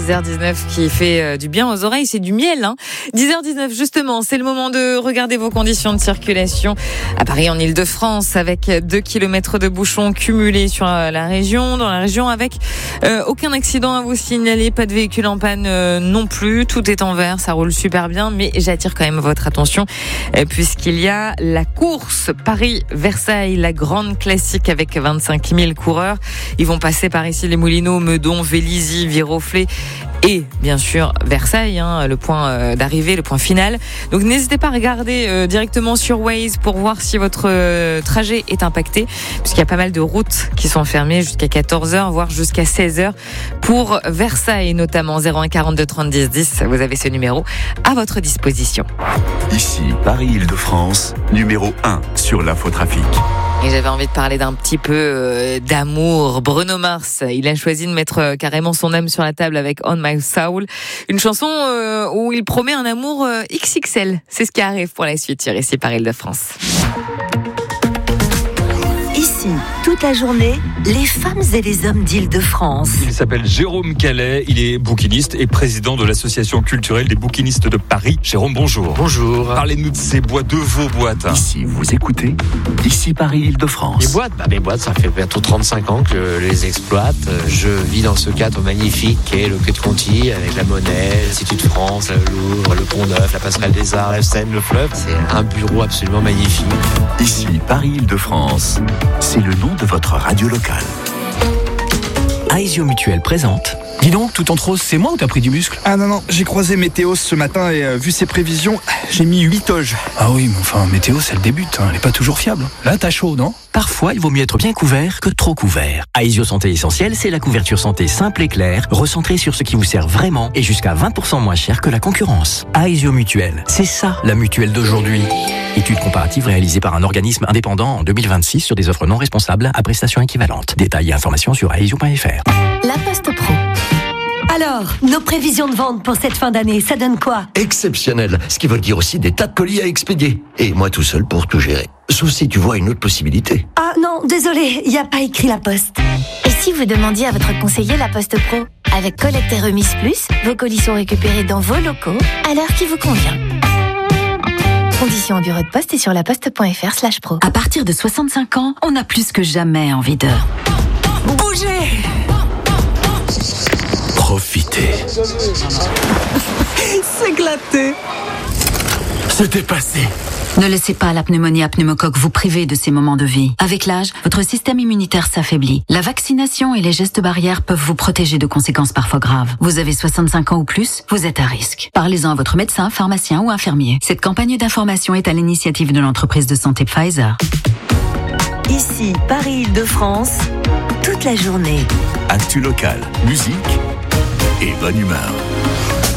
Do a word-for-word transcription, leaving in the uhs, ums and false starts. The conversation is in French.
dix heures dix-neuf qui fait du bien aux oreilles, c'est du miel. Hein. dix heures dix-neuf justement, c'est le moment de regarder vos conditions de circulation à Paris en Ile-de-France avec deux kilomètres de bouchons cumulés sur la région, dans la région avec euh, aucun accident à vous signaler, pas de véhicule en panne euh, non plus, tout est en vert, ça roule super bien, mais j'attire quand même votre attention euh, puisqu'il y a la course Paris-Versailles, la grande classique avec vingt-cinq mille coureurs. Ils vont passer par ici les Moulineaux, Meudon, Vélizy, Viroflay et bien sûr Versailles, hein, le point d'arrivée, le point final. Donc n'hésitez pas à regarder euh, directement sur Waze pour voir si votre euh, trajet est impacté, puisqu'il y a pas mal de routes qui sont fermées jusqu'à quatorze heures, voire jusqu'à seize heures pour Versailles notamment. Zéro un quarante-deux trente dix dix, vous avez ce numéro à votre disposition. Ici Paris-Île-de-France, numéro un sur l'infotrafic. Et j'avais envie de parler d'un petit peu euh, d'amour. Bruno Mars, il a choisi de mettre euh, carrément son âme sur la table avec On My Soul, une chanson euh, où il promet un amour euh, X X L. C'est ce qui arrive pour la suite sur Ici par Île-de-France. Ici, toute la journée, les femmes et les hommes d'Île-de-France. Il s'appelle Jérôme Calais, il est bouquiniste et président de l'association culturelle des bouquinistes de Paris. Jérôme, bonjour. Bonjour. Parlez-nous de ces boîtes, de vos boîtes. Ici, vous écoutez Ici Paris-Île-de-France. Les boîtes, bah mes boîtes, ça fait bientôt trente-cinq ans que je les exploite. Je vis dans ce cadre magnifique qu'est le Quai de Conti, avec la Monnaie, l'Institut de France, le Louvre, le Pont-Neuf, la Passerelle des Arts, la Seine, le fleuve. C'est un bureau absolument magnifique. Ici Paris-Île-de-France, c'est le nom de votre radio locale. Aesio Mutuelle présente. Dis donc, tout en trop, c'est moi ou t'as pris du muscle? Ah non, non, j'ai croisé Météos ce matin et euh, vu ses prévisions, j'ai mis huit toges. Ah oui, mais enfin, Météos, elle débute, hein, elle est pas toujours fiable. Là, t'as chaud, non? Parfois, il vaut mieux être bien couvert que trop couvert. Aesio Santé Essentielle, c'est la couverture santé simple et claire, recentrée sur ce qui vous sert vraiment et jusqu'à vingt pour cent moins cher que la concurrence. Aesio Mutuelle, c'est ça, la mutuelle d'aujourd'hui. Étude comparative réalisée par un organisme indépendant en deux mille vingt-six sur des offres non responsables à prestations équivalentes. Détails et informations sur aesio point f r. La Poste Pro. Alors, nos prévisions de vente pour cette fin d'année, ça donne quoi? Exceptionnel, ce qui veut dire aussi des tas de colis à expédier. Et moi tout seul pour tout gérer. Sauf si tu vois une autre possibilité. Ah non, désolé, il n'y a pas écrit La Poste. Et si vous demandiez à votre conseiller La Poste Pro? Avec collecte et remise plus, vos colis sont récupérés dans vos locaux à l'heure qui vous convient. Conditions au bureau de poste et sur laposte.fr slash pro. À partir de soixante-cinq ans, on a plus que jamais envie de bouger. Profitez. S'éclater. Se dépasser. Ne laissez pas la pneumonie à pneumocoque vous priver de ces moments de vie. Avec l'âge, votre système immunitaire s'affaiblit. La vaccination et les gestes barrières peuvent vous protéger de conséquences parfois graves. Vous avez soixante-cinq ans ou plus, vous êtes à risque. Parlez-en à votre médecin, pharmacien ou infirmier. Cette campagne d'information est à l'initiative de l'entreprise de santé Pfizer. Ici, Paris-Île-de-France, toute la journée. Actu local, musique et bonne humeur.